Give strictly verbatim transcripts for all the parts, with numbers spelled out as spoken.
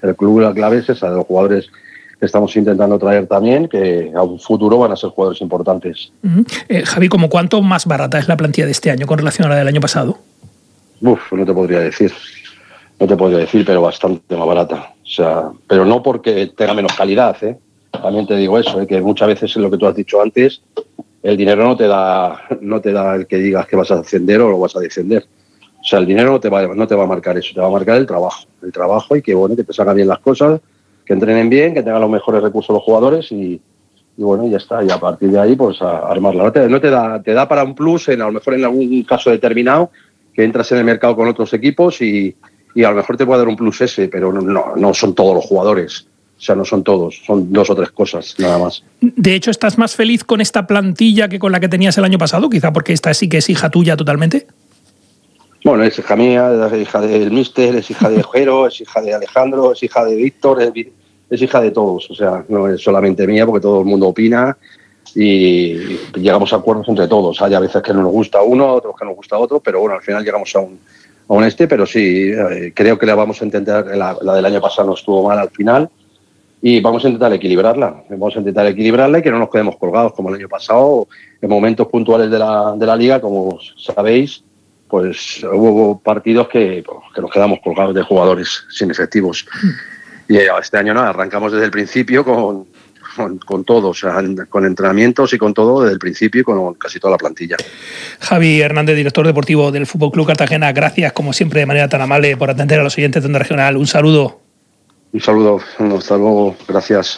el club la clave es esa, de los jugadores que estamos intentando traer también, que a un futuro van a ser jugadores importantes. Uh-huh. eh, Javi, ¿cómo cuánto más barata es la plantilla de este año con relación a la del año pasado? Uf, no te podría decir, no te podría decir, pero bastante más barata. O sea, pero no porque tenga menos calidad, ¿eh? También te digo eso, ¿eh? Que muchas veces es lo que tú has dicho antes, el dinero no te da, no te da el que digas que vas a ascender o lo vas a descender. O sea, el dinero no te va, no te va a marcar eso, te va a marcar el trabajo, el trabajo y que bueno, que te salgan bien las cosas, que entrenen bien, que tengan los mejores recursos los jugadores y, y bueno, ya está. Y a partir de ahí, pues a armarla. No te, no te da, te da para un plus, en, a lo mejor en algún caso determinado, que entras en el mercado con otros equipos y, y a lo mejor te puede dar un plus ese, pero no, no, no son todos los jugadores. O sea, no son todos, son dos o tres cosas, nada más. De hecho, ¿estás más feliz con esta plantilla que con la que tenías el año pasado? Quizá porque esta sí que es hija tuya totalmente. Bueno, es hija mía, es hija del míster, es hija de Jero, es hija de Alejandro, es hija de Víctor, es, es hija de todos. O sea, no es solamente mía porque todo el mundo opina y llegamos a acuerdos entre todos. Hay a veces que no nos gusta uno, otros que nos gusta otro, pero bueno, al final llegamos a un, a un este. Pero sí, eh, creo que la vamos a intentar, la, la del año pasado no estuvo mal al final y vamos a intentar equilibrarla. Vamos a intentar equilibrarla y que no nos quedemos colgados como el año pasado. En momentos puntuales de la, de la liga, como sabéis, pues hubo partidos que, que nos quedamos colgados de jugadores sin efectivos. Y este año no, arrancamos desde el principio con, con, con todo, o sea, con entrenamientos y con todo desde el principio y con casi toda la plantilla. Javi Hernández, director deportivo del Fútbol Club Cartagena, gracias como siempre de manera tan amable por atender a los oyentes de Onda Regional. Un saludo. Un saludo, hasta luego, gracias.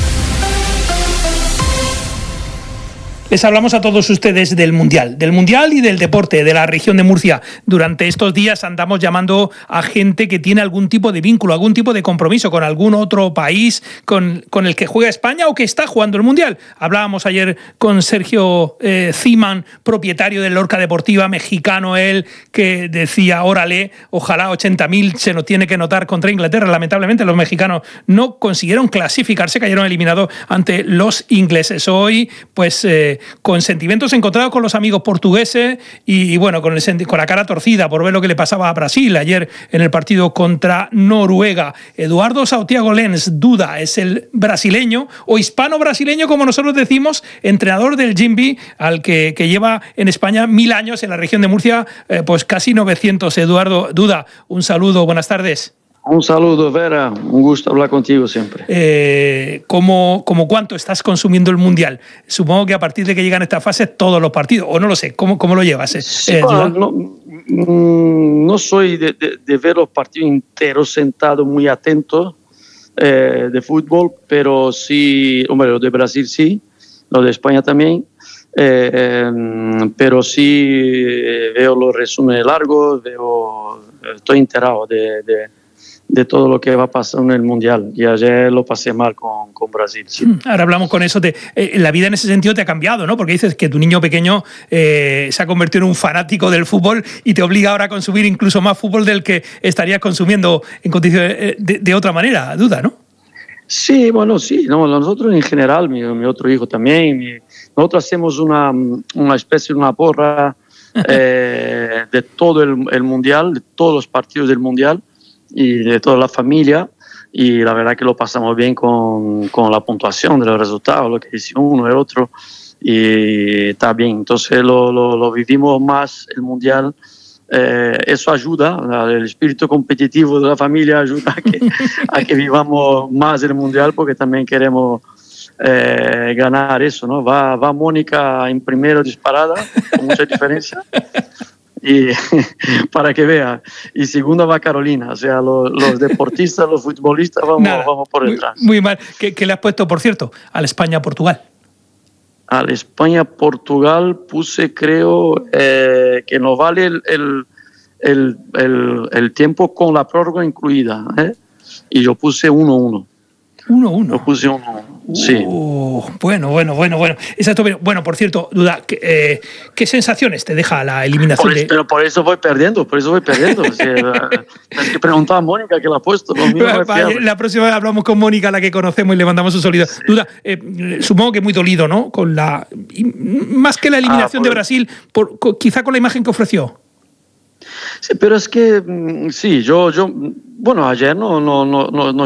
Les hablamos a todos ustedes del Mundial, del Mundial y del deporte, de la región de Murcia. Durante estos días andamos llamando a gente que tiene algún tipo de vínculo, algún tipo de compromiso con algún otro país con, con el que juega España o que está jugando el Mundial. Hablábamos ayer con Sergio eh, Ziman, propietario del Lorca Deportiva, mexicano él, que decía, órale, ojalá ochenta mil se nos tiene que notar contra Inglaterra. Lamentablemente los mexicanos no consiguieron clasificarse, cayeron eliminados ante los ingleses. Hoy, pues... Eh, con sentimientos encontrados con los amigos portugueses y, y bueno, con, el, con la cara torcida por ver lo que le pasaba a Brasil ayer en el partido contra Noruega. Eduardo Sautiago Lens, duda, es el brasileño o hispano-brasileño, como nosotros decimos, entrenador del Jimby, al que, que lleva en España mil años, en la región de Murcia, eh, pues casi novecientos. Eduardo, duda, un saludo, buenas tardes. Un saludo, Vera. Un gusto hablar contigo siempre. Eh, ¿cómo, ¿Cómo cuánto estás consumiendo el Mundial? Supongo que a partir de que llegan estas fases todos los partidos, o no lo sé, ¿cómo, cómo lo llevas? Eh, sí, bueno, no, no soy de, de, de ver los partidos enteros sentado muy atento eh, de fútbol, pero sí, hombre, lo de Brasil sí, lo de España también, eh, eh, pero sí eh, veo los resúmenes largos, veo, estoy enterado de... de de todo lo que va a pasar en el Mundial. Y ayer lo pasé mal con, con Brasil. Sí. Ahora hablamos con eso. Te, eh, la vida en ese sentido te ha cambiado, ¿no? Porque dices que tu niño pequeño eh, se ha convertido en un fanático del fútbol y te obliga ahora a consumir incluso más fútbol del que estarías consumiendo en condiciones de, de otra manera, duda, ¿no? Sí, bueno, sí. No, nosotros en general, mi, mi otro hijo también, mi, nosotros hacemos una, una especie de una porra eh, de todo el, el Mundial, de todos los partidos del Mundial, y de toda la familia, y la verdad que lo pasamos bien con, con la puntuación de los resultados, lo que dice uno, el otro, y está bien. Entonces lo, lo, lo vivimos más el Mundial. Eh, eso ayuda, el espíritu competitivo de la familia ayuda a que, a que vivamos más el Mundial, porque también queremos eh, ganar eso, ¿no? Va, va Mónica en primero disparada, con mucha diferencia. Y para que vea, y segunda va Carolina, o sea, los, los deportistas, los futbolistas vamos, Nada, vamos por detrás. Muy, muy mal. ¿Qué, ¿Qué le has puesto, por cierto, al España-Portugal? Al España-Portugal puse, creo, eh, que nos vale el, el, el, el, el tiempo con la prórroga incluida, ¿eh? Y yo puse uno uno. uno uno. Lo puse uno uno. Sí. Uh, bueno, bueno, bueno, bueno. Exacto. Bueno, por cierto, duda, ¿qué, eh, ¿qué sensaciones te deja la eliminación? Por eso, de... Pero por eso voy perdiendo, por eso voy perdiendo. O sea, es que preguntaba a Mónica que la ha puesto. Lo mío no vale, la próxima vez hablamos con Mónica, la que conocemos, y le mandamos un solido. Sí. Duda, eh, supongo que muy dolido, ¿no? Con la más que la eliminación ah, por... de Brasil, por, quizá con la imagen que ofreció. Sí, pero es que sí, yo, yo, bueno, ayer no, no, no, no